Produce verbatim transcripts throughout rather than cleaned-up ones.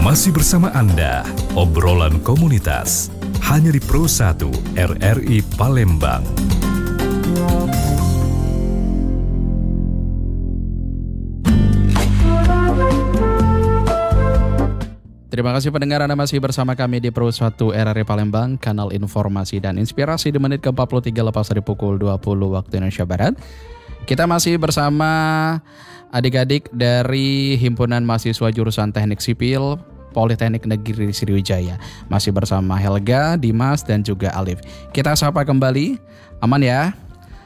Masih bersama Anda, obrolan komunitas, hanya di Pro satu R R I Palembang. Terima kasih pendengar, Anda masih bersama kami di Pro satu R R I Palembang, kanal informasi dan inspirasi di menit ke empat puluh tiga lepas dari pukul dua puluh waktu Indonesia Barat. Kita masih bersama adik-adik dari Himpunan Mahasiswa Jurusan Teknik Sipil Politeknik Negeri Sriwijaya. Masih bersama Helga, Dimas, dan juga Alif. Kita sapa kembali, aman ya?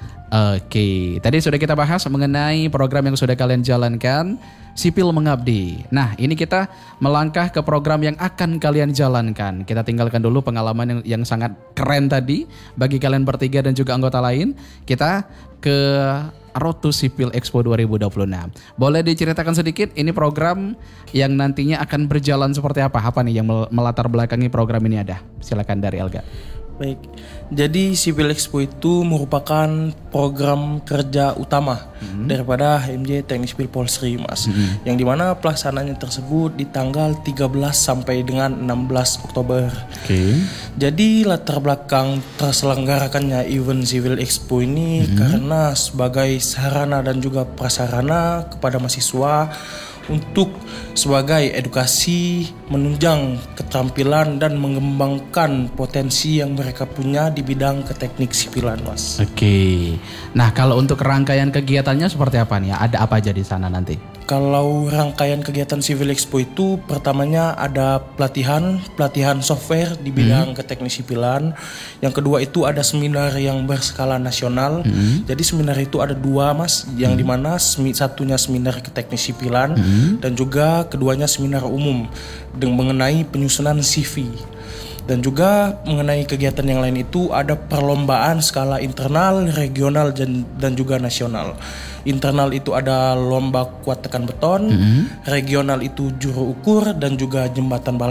Oke, tadi sudah kita bahas mengenai program yang sudah kalian jalankan, Sipil Mengabdi. Nah, ini kita melangkah ke program yang akan kalian jalankan. Kita tinggalkan dulu pengalaman yang, yang sangat keren tadi bagi kalian bertiga dan juga anggota lain. Kita ke Road to Sipil Expo dua ribu dua puluh enam. Boleh diceritakan sedikit ini program yang nantinya akan berjalan seperti apa? Apa nih yang melatar belakangi program ini ada? Silakan dari Elga. Baik, jadi Sipil Expo itu merupakan program kerja utama mm-hmm. daripada H M J Teknik Sipil Polsri, Mas. Mm-hmm. Yang dimana pelaksanaannya tersebut di tanggal tiga belas sampai dengan enam belas Oktober. Oke. Okay. Jadi latar belakang terselenggarakannya event Sipil Expo ini mm-hmm. karena sebagai sarana dan juga prasarana kepada mahasiswa untuk sebagai edukasi, menunjang keterampilan dan mengembangkan potensi yang mereka punya di bidang keteknik sipilan, Mas. Oke. Nah, kalau untuk rangkaian kegiatannya seperti apa nih? Ada apa aja di sana nanti? Kalau rangkaian kegiatan Sipil Expo itu pertamanya ada pelatihan, pelatihan software di bidang hmm. keteknik sipilan. Yang kedua itu ada seminar yang berskala nasional. Hmm. Jadi seminar itu ada dua, Mas, yang hmm. dimana satunya seminar keteknik sipilan hmm. dan juga keduanya seminar umum dengan mengenai penyusunan C V. Dan juga mengenai kegiatan yang lain itu ada perlombaan skala internal, regional, dan, dan juga nasional. Internal itu ada lomba kuat tekan beton, mm-hmm. regional itu juru ukur, dan juga jembatan